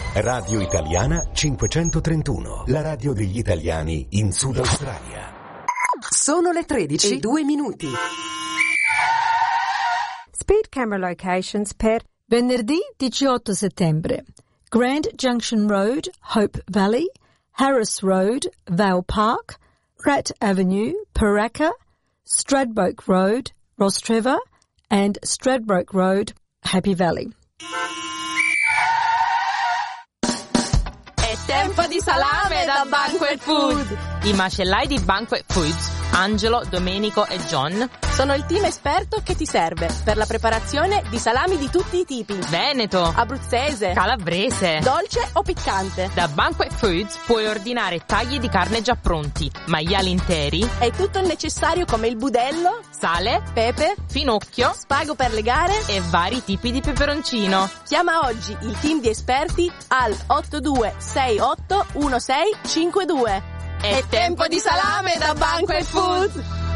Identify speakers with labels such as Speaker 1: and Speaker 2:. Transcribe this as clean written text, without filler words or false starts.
Speaker 1: Radio Italiana 531, la radio degli italiani in Sud Australia.
Speaker 2: Sono le 13:02.
Speaker 3: Speed camera locations per
Speaker 4: venerdì 18 settembre. Grand Junction Road, Hope Valley, Harris Road, Vale Park, Pratt Avenue, Paraka, Stradbroke Road, Rostrevor, and Stradbroke Road, Happy Valley.
Speaker 5: È tempo di salame da Banquet Food! I macellai di Banquet Foods, Angelo, Domenico e John,
Speaker 6: sono il team esperto che ti serve per la preparazione di salami di tutti i tipi.
Speaker 5: Veneto,
Speaker 6: abruzzese,
Speaker 5: calabrese,
Speaker 6: dolce o piccante.
Speaker 5: Da Banquet Foods puoi ordinare tagli di carne già pronti, maiali interi
Speaker 6: e tutto il necessario come il budello,
Speaker 5: sale,
Speaker 6: pepe,
Speaker 5: finocchio,
Speaker 6: spago per le gare
Speaker 5: e vari tipi di peperoncino.
Speaker 6: Chiama oggi il team di esperti al 82681652.
Speaker 5: È tempo di salame da Banquet Food!